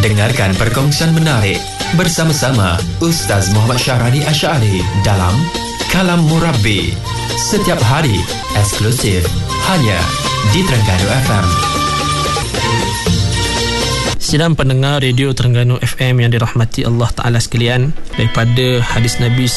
Dengarkan perkongsian menarik bersama-sama Ustaz Muhammad Syahrani Asy'ari dalam Kalam Murabbi. Setiap hari eksklusif hanya di Terengganu FM. Sidang pendengar Radio Terengganu FM yang dirahmati Allah Ta'ala sekalian, daripada hadis Nabi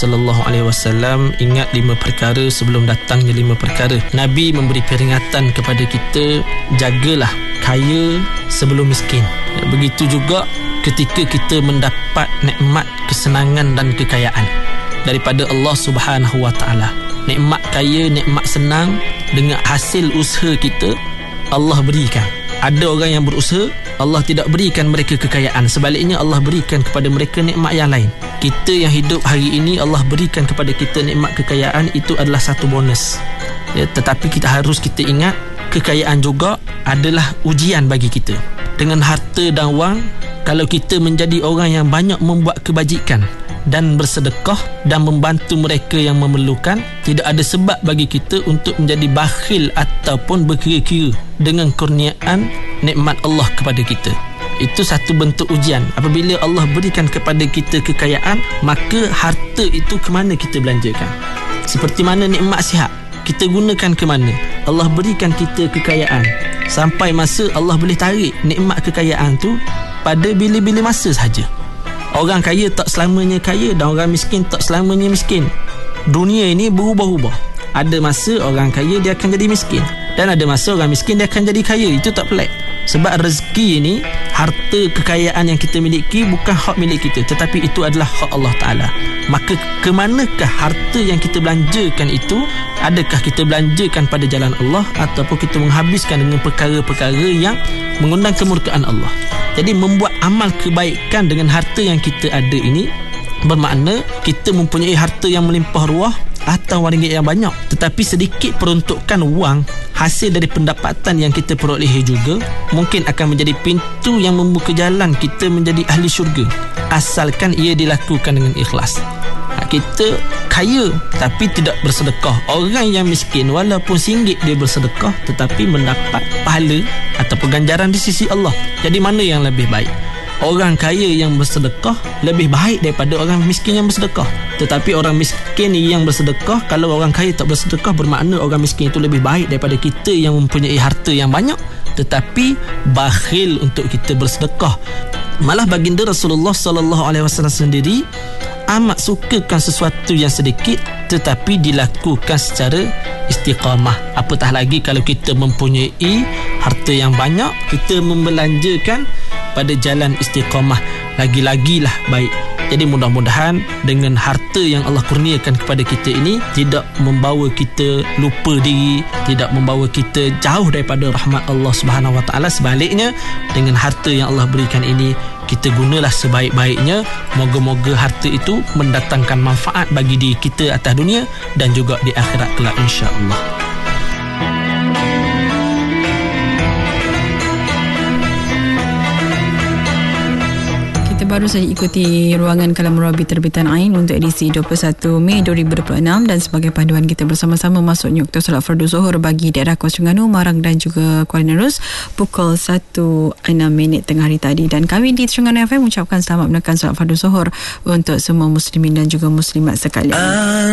SAW, ingat 5 perkara sebelum datangnya 5 perkara. Nabi memberi peringatan kepada kita, jagalah kaya sebelum miskin. Begitu juga ketika kita mendapat nikmat kesenangan dan kekayaan daripada Allah Subhanahu Wa Ta'ala. Nikmat kaya, nikmat senang dengan hasil usaha kita Allah berikan. Ada orang yang berusaha, Allah tidak berikan mereka kekayaan. Sebaliknya Allah berikan kepada mereka nikmat yang lain. Kita yang hidup hari ini, Allah berikan kepada kita nikmat kekayaan. Itu adalah satu bonus ya, tetapi kita ingat, kekayaan juga adalah ujian bagi kita. Dengan harta dan wang, kalau kita menjadi orang yang banyak membuat kebajikan dan bersedekah dan membantu mereka yang memerlukan, tidak ada sebab bagi kita untuk menjadi bakhil ataupun berkira-kira dengan kurniaan nikmat Allah kepada kita. Itu satu bentuk ujian. Apabila Allah berikan kepada kita kekayaan, maka harta itu ke mana kita belanjakan? Seperti mana nikmat sihat, kita gunakan ke mana? Allah berikan kita kekayaan, sampai masa Allah boleh tarik nikmat kekayaan tu pada bila-bila masa sahaja. Orang kaya tak selamanya kaya dan orang miskin tak selamanya miskin. Dunia ini berubah-ubah. Ada masa orang kaya dia akan jadi miskin, dan ada masa orang miskin dia akan jadi kaya. Itu tak pelik. Sebab rezeki ini, harta kekayaan yang kita miliki bukan hak milik kita, tetapi itu adalah hak Allah Ta'ala. Maka ke manakah harta yang kita belanjakan itu? Adakah kita belanjakan pada jalan Allah, ataupun kita menghabiskan dengan perkara-perkara yang mengundang kemurkaan Allah? Jadi membuat amal kebaikan dengan harta yang kita ada ini bermakna kita mempunyai harta yang melimpah ruah atau wang ringgit yang banyak, tetapi sedikit peruntukan wang hasil dari pendapatan yang kita perolehi juga mungkin akan menjadi pintu yang membuka jalan kita menjadi ahli syurga, asalkan ia dilakukan dengan ikhlas. Kita kaya tapi tidak bersedekah. Orang yang miskin walaupun RM1 dia bersedekah, tetapi mendapat pahala ataupun ganjaran di sisi Allah. Jadi mana yang lebih baik? Orang kaya yang bersedekah lebih baik daripada orang miskin yang bersedekah. Tetapi orang miskin yang bersedekah, kalau orang kaya tak bersedekah, bermakna orang miskin itu lebih baik daripada kita yang mempunyai harta yang banyak tetapi bakhil untuk kita bersedekah. Malah baginda Rasulullah SAW sendiri amat sukakan sesuatu yang sedikit tetapi dilakukan secara istiqamah. Apatah lagi kalau kita mempunyai harta yang banyak, kita membelanjakan pada jalan istiqamah, lagi-lagilah baik. Jadi mudah-mudahan dengan harta yang Allah kurniakan kepada kita ini tidak membawa kita lupa diri, tidak membawa kita jauh daripada rahmat Allah Subhanahu Wa Ta'ala. Sebaliknya, dengan harta yang Allah berikan ini, kita gunalah sebaik-baiknya. Moga-moga harta itu mendatangkan manfaat bagi diri kita atas dunia dan juga di akhirat kelak, insya-Allah. Baru saja ikuti ruangan Kalam Murabbi terbitan Ain untuk edisi 21 Mei 2026, dan sebagai panduan kita bersama-sama masuknya waktu solat fardu zuhur bagi daerah Kos Terengganu, Marang dan juga Kuala Nerus pukul 1.06 tengah hari tadi. Dan kami di Terengganu FM mengucapkan selamat menunaikan solat fardu zuhur untuk semua muslimin dan juga muslimat sekalian.